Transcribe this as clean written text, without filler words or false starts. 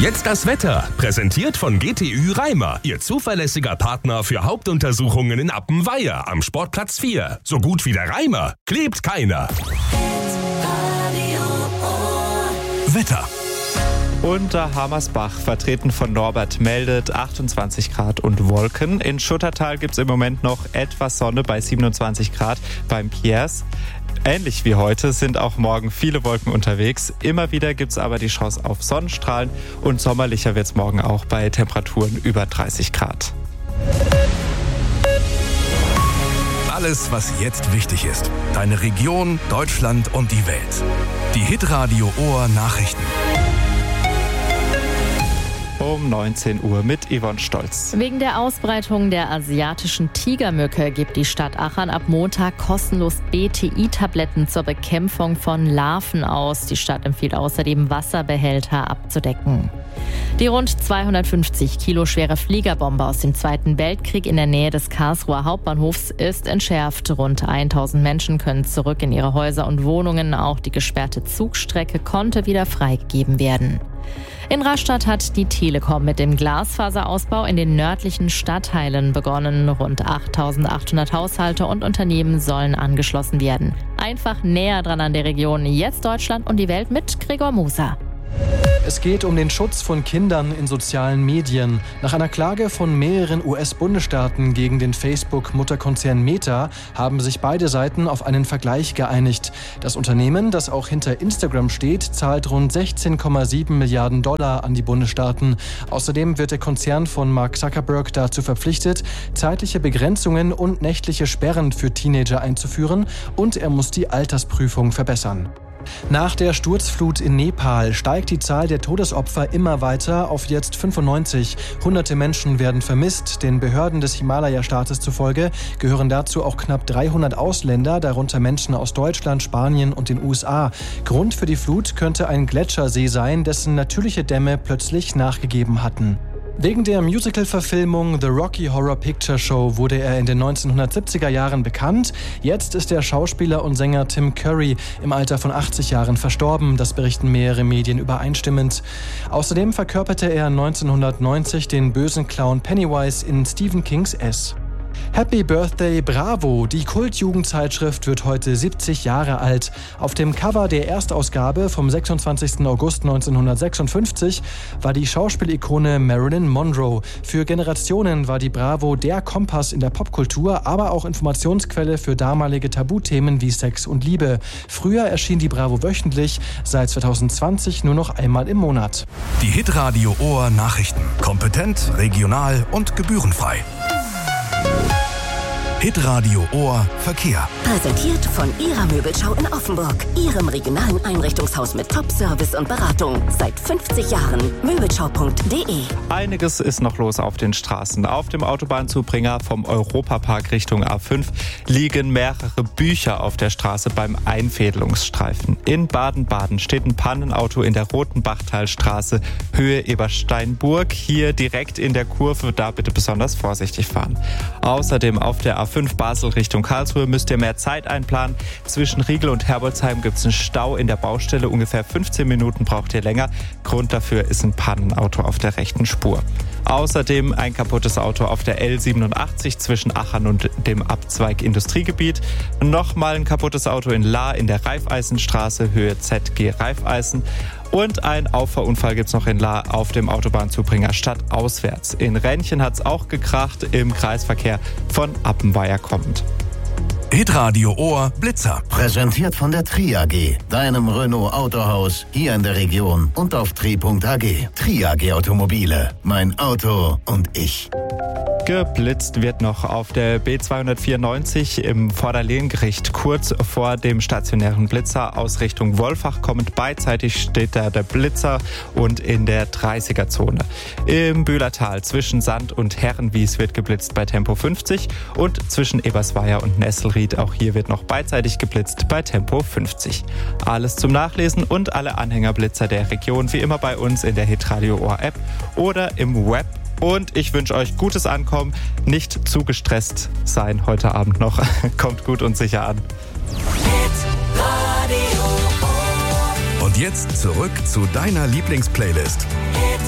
Jetzt das Wetter, präsentiert von GTÜ Reimer, Ihr zuverlässiger Partner für Hauptuntersuchungen in Appenweier am Sportplatz 4. So gut wie der Reimer, klebt keiner. Wetter. Unterhammersbach, vertreten von Norbert, meldet 28 Grad und Wolken. In Schuttertal gibt es im Moment noch etwas Sonne bei 27 Grad beim Kiers. Ähnlich wie heute sind auch morgen viele Wolken unterwegs. Immer wieder gibt es aber die Chance auf Sonnenstrahlen und sommerlicher wird es morgen auch bei Temperaturen über 30 Grad. Alles, was jetzt wichtig ist. Deine Region, Deutschland und die Welt. Die Hitradio Ohr Nachrichten. Um 19 Uhr mit Yvonne Stolz. Wegen der Ausbreitung der asiatischen Tigermücke gibt die Stadt Aachen ab Montag kostenlos BTI-Tabletten zur Bekämpfung von Larven aus. Die Stadt empfiehlt außerdem, Wasserbehälter abzudecken. Die rund 250 Kilo schwere Fliegerbombe aus dem Zweiten Weltkrieg in der Nähe des Karlsruher Hauptbahnhofs ist entschärft. Rund 1000 Menschen können zurück in ihre Häuser und Wohnungen. Auch die gesperrte Zugstrecke konnte wieder freigegeben werden. In Rastatt hat die Telekom mit dem Glasfaserausbau in den nördlichen Stadtteilen begonnen. Rund 8.800 Haushalte und Unternehmen sollen angeschlossen werden. Einfach näher dran an der Region. Jetzt Deutschland und die Welt mit Gregor Moser. Es geht um den Schutz von Kindern in sozialen Medien. Nach einer Klage von mehreren US-Bundesstaaten gegen den Facebook-Mutterkonzern Meta haben sich beide Seiten auf einen Vergleich geeinigt. Das Unternehmen, das auch hinter Instagram steht, zahlt rund 16,7 Milliarden Dollar an die Bundesstaaten. Außerdem wird der Konzern von Mark Zuckerberg dazu verpflichtet, zeitliche Begrenzungen und nächtliche Sperren für Teenager einzuführen, und er muss die Altersprüfung verbessern. Nach der Sturzflut in Nepal steigt die Zahl der Todesopfer immer weiter auf jetzt 95. Hunderte Menschen werden vermisst. Den Behörden des Himalaya-Staates zufolge gehören dazu auch knapp 300 Ausländer, darunter Menschen aus Deutschland, Spanien und den USA. Grund für die Flut könnte ein Gletschersee sein, dessen natürliche Dämme plötzlich nachgegeben hatten. Wegen der Musical-Verfilmung The Rocky Horror Picture Show wurde er in den 1970er Jahren bekannt. Jetzt ist der Schauspieler und Sänger Tim Curry im Alter von 80 Jahren verstorben. Das berichten mehrere Medien übereinstimmend. Außerdem verkörperte er 1990 den bösen Clown Pennywise in Stephen Kings S. Happy Birthday Bravo! Die Kult-Jugendzeitschrift wird heute 70 Jahre alt. Auf dem Cover der Erstausgabe vom 26. August 1956 war die Schauspielikone Marilyn Monroe. Für Generationen war die Bravo der Kompass in der Popkultur, aber auch Informationsquelle für damalige Tabuthemen wie Sex und Liebe. Früher erschien die Bravo wöchentlich, seit 2020 nur noch einmal im Monat. Die Hitradio Ohr Nachrichten. Kompetent, regional und gebührenfrei. Hitradio Ohr Verkehr. Präsentiert von Ihrer Möbelschau in Offenburg. Ihrem regionalen Einrichtungshaus mit Top-Service und Beratung. Seit 50 Jahren. Möbelschau.de. Einiges ist noch los auf den Straßen. Auf dem Autobahnzubringer vom Europapark Richtung A5 liegen mehrere Bücher auf der Straße beim Einfädelungsstreifen. In Baden-Baden steht ein Pannenauto in der Rotenbachtalstraße, Höhe Ebersteinburg. Hier direkt in der Kurve, da bitte besonders vorsichtig fahren. Außerdem auf der A5 Basel Richtung Karlsruhe müsst ihr mehr Zeit einplanen. Zwischen Riegel und Herbolzheim gibt es einen Stau in der Baustelle. Ungefähr 15 Minuten braucht ihr länger. Grund dafür ist ein Pannenauto auf der rechten Spur. Außerdem ein kaputtes Auto auf der L87 zwischen Achern und dem Abzweig Industriegebiet. Nochmal ein kaputtes Auto in Lahr in der Raiffeisenstraße, Höhe ZG Raiffeisen. Und ein Auffahrunfall gibt es noch in Lahr auf dem Autobahnzubringer stadtauswärts. In Rännchen hat es auch gekracht, im Kreisverkehr von Appenweier kommend. Hitradio Ohr Blitzer. Präsentiert von der Tri AG, deinem Renault Autohaus hier in der Region und auf tri.ag. Tri AG Automobile, mein Auto und ich. Geblitzt wird noch auf der B294 im Vorderlehngericht. Kurz vor dem stationären Blitzer aus Richtung Wolfach kommend beidseitig steht da der Blitzer und in der 30er-Zone. Im Bühlertal zwischen Sand und Herrenwies wird geblitzt bei Tempo 50 und zwischen Ebersweier und Nesselried, auch hier wird noch beidseitig geblitzt bei Tempo 50. Alles zum Nachlesen und alle Anhängerblitzer der Region wie immer bei uns in der Hitradio Ohr App oder im Web. Und ich wünsche euch gutes Ankommen, nicht zu gestresst sein heute Abend noch. Kommt gut und sicher an. Und jetzt zurück zu deiner Lieblingsplaylist.